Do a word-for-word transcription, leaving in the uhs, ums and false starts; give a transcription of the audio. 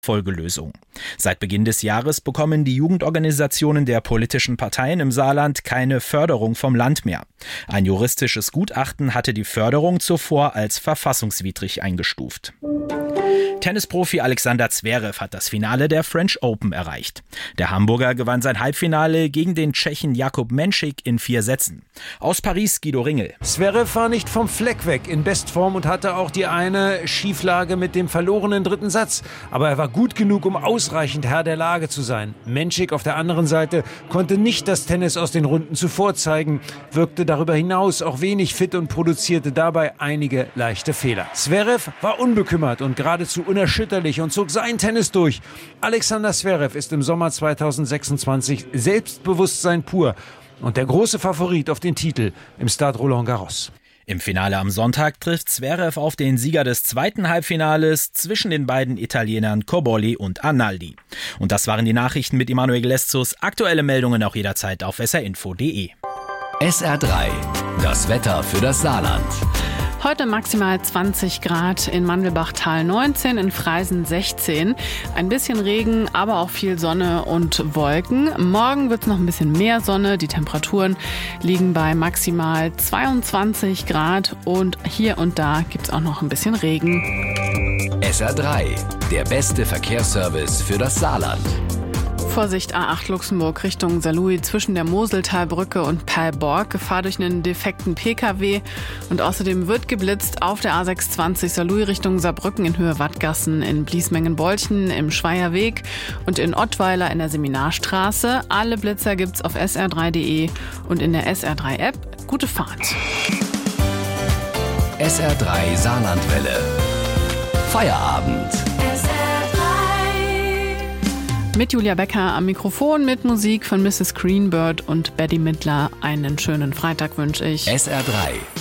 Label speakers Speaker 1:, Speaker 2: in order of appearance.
Speaker 1: Folgelösung. Seit Beginn des Jahres bekommen die Jugendorganisationen der politischen Parteien im Saarland keine Förderung vom Land mehr. Ein juristisches Gutachten hatte die Förderung zuvor als verfassungswidrig eingestuft. Tennisprofi Alexander Zverev hat das Finale der French Open erreicht. Der Hamburger gewann sein Halbfinale gegen den Tschechen Jakub Menšík in vier Sätzen. Aus Paris Guido Ringel.
Speaker 2: Zverev war nicht vom Fleck weg, in Bestform und hatte auch die eine Schieflage mit dem verlorenen dritten Satz. Aber er war gut genug, um ausreichend Herr der Lage zu sein. Menšík auf der anderen Seite konnte nicht das Tennis aus den Runden zuvor zeigen, wirkte darüber hinaus auch wenig fit und produzierte dabei einige leichte Fehler. Zverev war unbekümmert und geradezu unerschütterlich und zog sein Tennis durch. Alexander Zverev ist im Sommer zweitausendsechsundzwanzig Selbstbewusstsein pur und der große Favorit auf den Titel im Stade Roland Garros.
Speaker 1: Im Finale am Sonntag trifft Zverev auf den Sieger des zweiten Halbfinales zwischen den beiden Italienern Cobolli und Arnaldi. Und das waren die Nachrichten mit Emanuel Gleszus. Aktuelle Meldungen auch jederzeit auf s r info punkt d e.
Speaker 3: S R drei, das Wetter für das Saarland.
Speaker 4: Heute maximal zwanzig Grad, in Mandelbachtal neunzehn, in Freisen sechzehn. Ein bisschen Regen, aber auch viel Sonne und Wolken. Morgen wird es noch ein bisschen mehr Sonne. Die Temperaturen liegen bei maximal zweiundzwanzig Grad und hier und da gibt es auch noch ein bisschen Regen.
Speaker 3: S R drei, der beste Verkehrsservice für das Saarland.
Speaker 4: Vorsicht A acht Luxemburg Richtung Saarlouis zwischen der Moseltalbrücke und Perlborg. Gefahr durch einen defekten P K W. Und außerdem wird geblitzt auf der A sechshundertzwanzig Saarlouis Richtung Saarbrücken in Höhe Wattgassen, in Bliesmengen-Bolchen, im Schweierweg und in Ottweiler in der Seminarstraße. Alle Blitzer gibt's auf s r drei punkt d e und in der S R drei App. Gute Fahrt.
Speaker 3: S R drei Saarlandwelle. Feierabend.
Speaker 4: Mit Julia Becker am Mikrofon, mit Musik von Misses Greenbird und Betty Midler. Einen schönen Freitag wünsche ich.
Speaker 3: S R drei